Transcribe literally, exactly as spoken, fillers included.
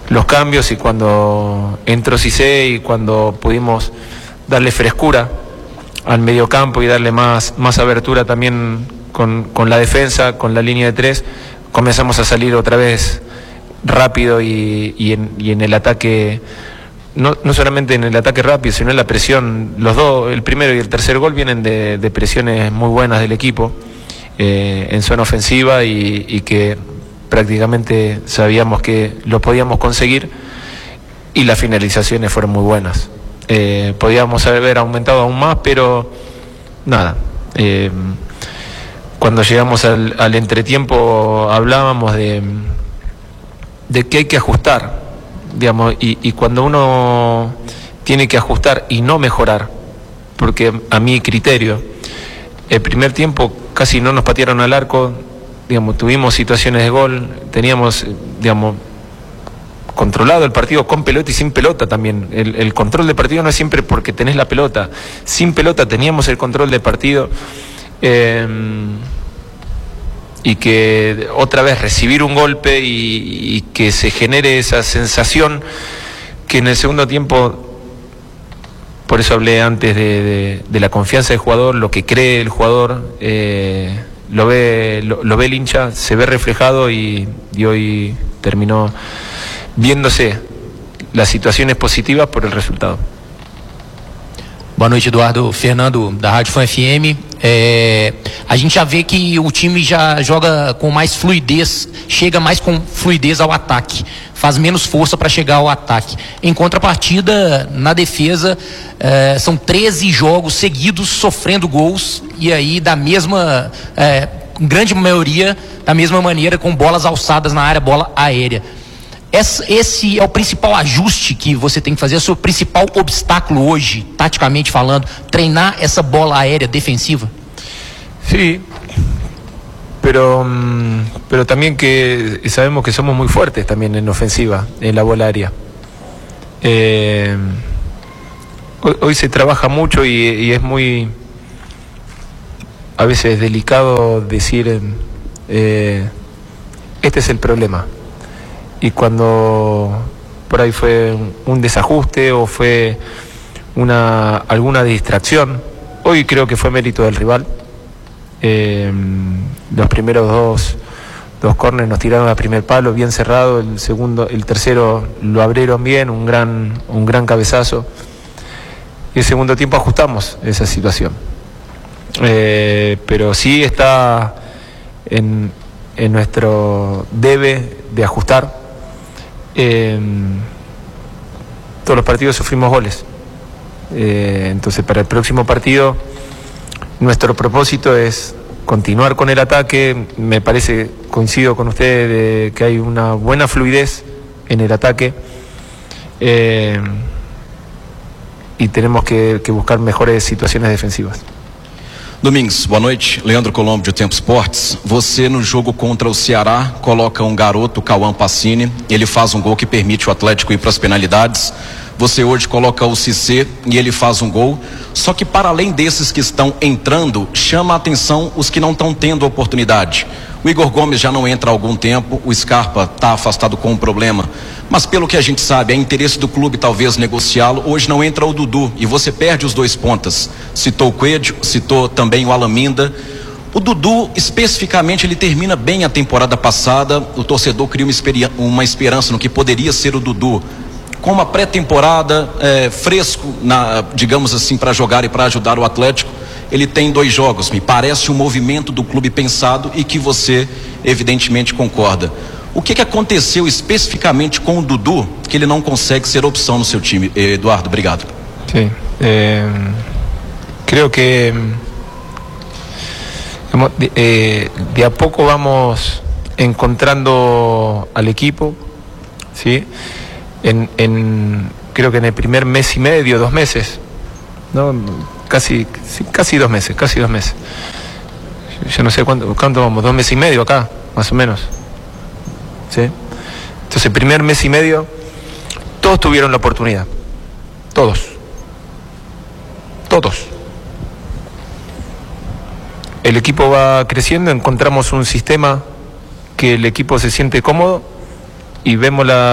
los cambios y cuando entró Cissé y cuando pudimos darle frescura al mediocampo y darle más, más abertura también con, con la defensa, con la línea de tres, comenzamos a salir otra vez rápido y, y, en, y en el ataque, no, no solamente en el ataque rápido, sino en la presión. Los dos, el primero y el tercer gol, vienen de, de presiones muy buenas del equipo eh, en zona ofensiva y, y que prácticamente sabíamos que lo podíamos conseguir, y las finalizaciones fueron muy buenas. Eh, podíamos haber aumentado aún más, pero nada. Eh, cuando llegamos al, al entretiempo hablábamos de, de que hay que ajustar, digamos, y, y cuando uno tiene que ajustar y no mejorar, porque a mi criterio, el primer tiempo casi no nos patearon al arco, digamos, tuvimos situaciones de gol, teníamos, digamos, controlado el partido con pelota y sin pelota también. El, el control del partido no es siempre porque tenés la pelota. Sin pelota teníamos el control del partido. Eh, y que otra vez recibir un golpe y, y que se genere esa sensación que en el segundo tiempo, por eso hablé antes de, de, de la confianza del jugador, lo que cree el jugador, eh, lo ve, lo, lo ve el hincha, se ve reflejado y, y hoy terminó viéndose las situaciones positivas por el resultado. Boa noite, Eduardo. Fernando, da Rádio Fan F M. É, a gente já vê que o time já joga com mais fluidez, chega mais com fluidez ao ataque, faz menos força para chegar ao ataque. Em contrapartida, na defesa, é, são treze jogos seguidos sofrendo gols, e aí da mesma, é, grande maioria, da mesma maneira, com bolas alçadas na área, bola aérea. Esse é o principal ajuste que você tem que fazer, é o seu principal obstáculo hoje, taticamente falando, treinar essa bola aérea defensiva? Sí, pero, pero también que sabemos que somos muy fuertes también en ofensiva, en la bola aérea. Eh, hoy, hoy se trabaja mucho y, y es muy, a veces delicado decir, eh, este es el problema. Y cuando por ahí fue un desajuste o fue una alguna distracción, hoy creo que fue mérito del rival. Eh, los primeros dos, dos córneres nos tiraron a primer palo, bien cerrado, el segundo, el tercero lo abrieron bien, un gran, un gran cabezazo. Y el segundo tiempo ajustamos esa situación. Eh, pero sí está en, en nuestro debe de ajustar. Eh, todos los partidos sufrimos goles, eh, entonces para el próximo partido nuestro propósito es continuar con el ataque. Me parece, coincido con ustedes, de que hay una buena fluidez en el ataque, eh, y tenemos que, que buscar mejores situaciones defensivas. Domingos, boa noite. Leandro Colombo, de Tempo Esportes. Você, no jogo contra o Ceará, coloca um garoto, Cauã Pacini. Ele faz um gol que permite o Atlético ir para as penalidades. Você hoje coloca o Cissé e ele faz um gol. Só que para além desses que estão entrando, chama a atenção os que não estão tendo oportunidade. O Igor Gomes já não entra há algum tempo, o Scarpa está afastado com um problema. Mas pelo que a gente sabe, é interesse do clube talvez negociá-lo. Hoje não entra o Dudu e você perde os dois pontas. Citou o Coelho, citou também o Alaminda. O Dudu, especificamente, ele termina bem a temporada passada. O torcedor cria uma, experi- uma esperança no que poderia ser o Dudu. Com uma pré-temporada é, fresco, na, digamos assim, para jogar e para ajudar o Atlético. Ele tem dois jogos, me parece um movimento do clube pensado e que você evidentemente concorda. O que, que aconteceu especificamente com o Dudu que ele não consegue ser opção no seu time? Eduardo, obrigado. Sí, eh, creo que de, eh, de a poco vamos encontrando al equipo, ¿sí? En, en, creo que en el primer mes y medio, dos meses, ¿no? Casi, sí, casi dos meses, casi dos meses. Yo no sé cuánto, cuánto vamos, dos meses y medio acá, más o menos. ¿Sí? Entonces, el primer mes y medio, todos tuvieron la oportunidad. Todos. Todos. El equipo va creciendo, encontramos un sistema que el equipo se siente cómodo y vemos la